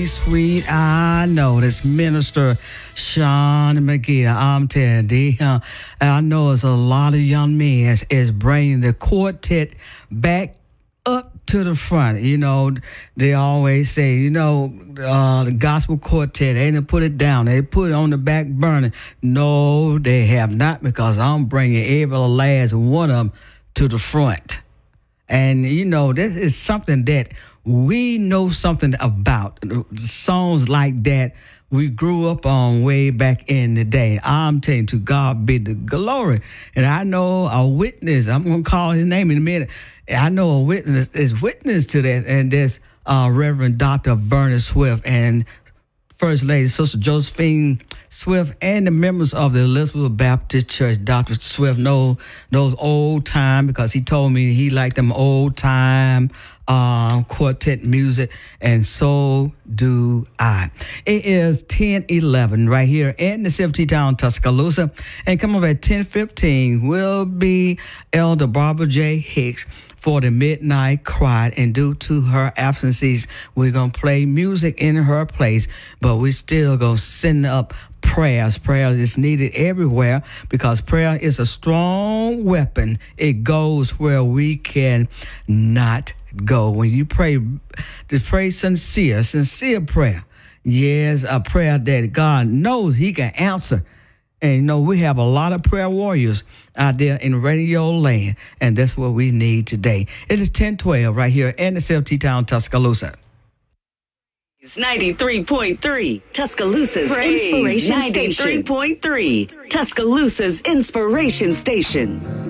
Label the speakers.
Speaker 1: sweet. I know this minister, Sean McGee. I'm telling you, I know it's a lot of young men is bringing the quartet back up to the front. You know, they always say, the gospel quartet, they didn't put it down. They put it on the back burner. No, they have not, because I'm bringing every last one of them to the front. And, this is something that we know something about. Songs like that we grew up on way back in the day. I'm telling you, to God be the glory. And I know a witness, I'm going to call his name in a minute. I know a witness is witness to that, and there's Reverend Dr. Bernie Swift and First Lady Sister Josephine Swift, and the members of the Elizabeth Baptist Church. Dr. Swift knows old time, because he told me he liked them old time quartet music, and so do I. It is 10:11 right here in the city town, Tuscaloosa, and come up at 10:15 will be Elder Barbara J. Hicks for the Midnight Cry, and due to her absences, we're going to play music in her place, but we still going to send up prayers. Prayer is needed everywhere, because prayer is a strong weapon. It goes where we can not go. When you pray, to pray sincere prayer. Yes, a prayer that God knows he can answer. And we have a lot of prayer warriors out there in radio land, and that's what we need today. It is 10:12 right here in the CFT town, Tuscaloosa.
Speaker 2: 93.3, Tuscaloosa's Inspiration Station. 93.3, Tuscaloosa's Inspiration Station.